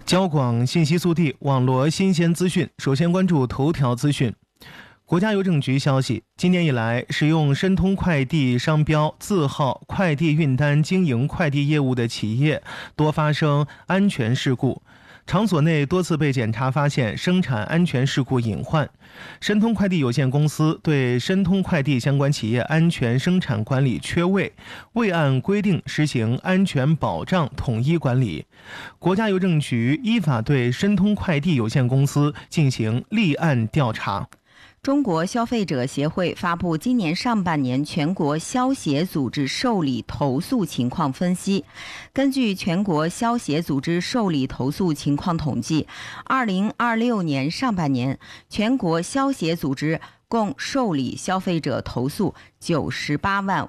交广信息速递，网罗新鲜资讯。首先关注头条资讯。国家邮政局消息，今年以来，使用申通快递商标字号快递运单经营快递业务的企业多发生安全事故，场所内多次被检查发现生产安全事故隐患。申通快递有限公司对申通快递相关企业安全生产管理缺位，未按规定实行安全保障统一管理。国家邮政局依法对申通快递有限公司进行立案调查。 中国消费者协会发布今年上半年全国消协组织受理投诉情况分析。根据全国消协组织受理投诉情况统计，2026年上半年，全国消协组织共受理消费者投诉98万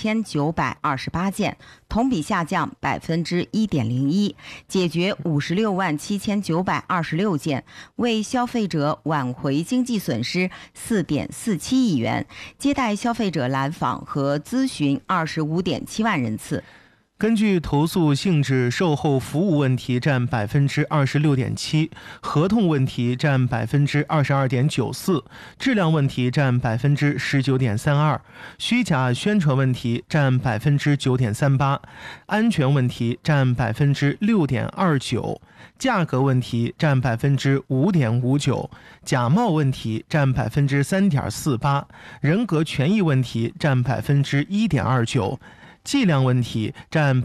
5928件，同比下降1.01%，解决56万7926件，为消费者挽回经济损失4.47亿元，接待消费者来访和咨询25.7万人次。 根据投诉性质，售后服务问题占26.7%，合同问题占22.94%，质量问题占19.32%，虚假宣传问题占9.38%，安全问题占6.29%，价格问题占5.59%，假冒问题占3.48%，人格权益问题占1.29%。计量问题占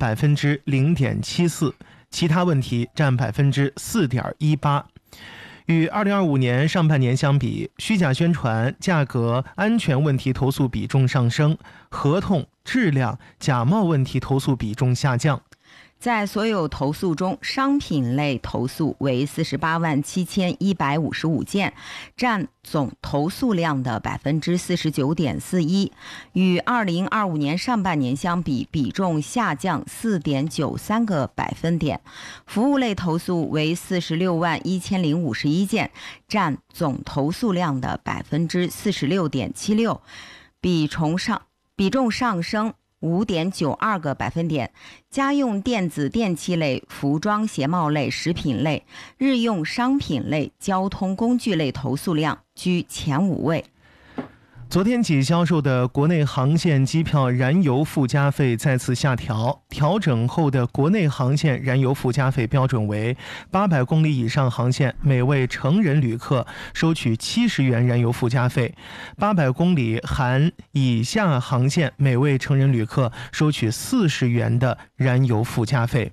0.74%，其他问题占4.18%。与2025年上半年相比，虚假宣传、价格、安全问题投诉比重上升，合同、质量、假冒问题投诉比重下降。 在所有投诉中，商品类投诉为48万7155件，占总投诉量的49.41%，与2025年上半年相比，比重下降4.93个百分点。服务类投诉为46万1051件，占总投诉量的46.76%，比重上升5.92个百分点。家用电子电器类、服装鞋帽类、食品类、日用商品类、交通工具类投诉量居前5位。 昨天起销售的国内航线机票燃油附加费再次下调，调整后的国内航线燃油附加费标准为800公里以上航线每位成人旅客收取70元燃油附加费，800公里含以下航线每位成人旅客收取40元的燃油附加费。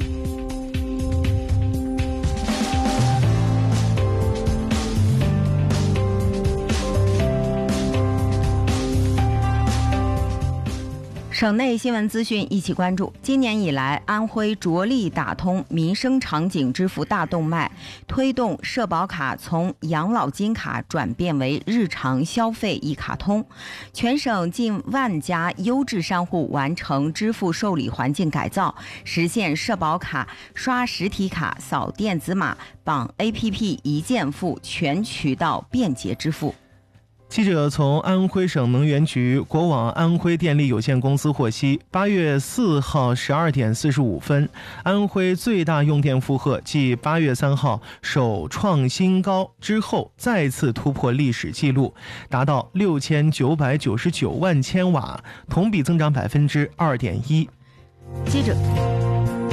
省内新闻资讯一起关注。今年以来，安徽着力打通民生场景支付大动脉，推动社保卡从养老金卡转变为日常消费一卡通。全省近万家优质商户完成支付受理环境改造，实现社保卡刷实体卡、扫电子码、绑 APP 一键付，全渠道便捷支付。 记者从安徽省能源局国网安徽电力有限公司获悉，8月4号12点45分，安徽最大用电负荷继8月3号首创新高之后，再次突破历史记录，达到6999万千瓦，同比增长2.1%。 记者